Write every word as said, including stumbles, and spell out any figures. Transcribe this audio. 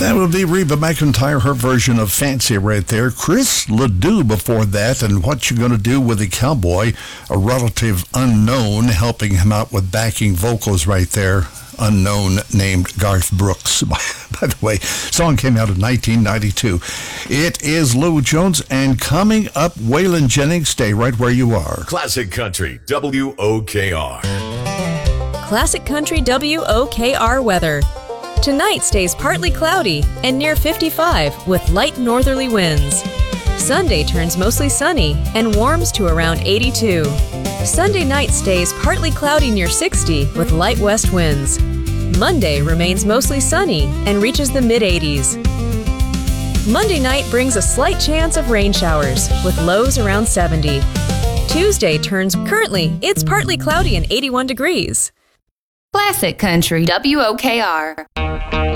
That would be Reba McEntire, her version of Fancy right there. Chris Ledoux before that, and What You Gonna Do with a Cowboy, a relative unknown, helping him out with backing vocals right there. Unknown named Garth Brooks, by, by the way. Song came out in nineteen ninety-two. It is Lou Jones, and coming up, Waylon Jennings. Stay right where you are. Classic Country, W O K R. Classic Country W O K R weather. Tonight stays partly cloudy and near fifty-five with light northerly winds. Sunday turns mostly sunny and warms to around eighty-two. Sunday night stays partly cloudy near sixty with light west winds. Monday remains mostly sunny and reaches the mid-eighties. Monday night brings a slight chance of rain showers with lows around seventy. Tuesday turns currently, it's partly cloudy and eighty-one degrees. Classic Country W O K R.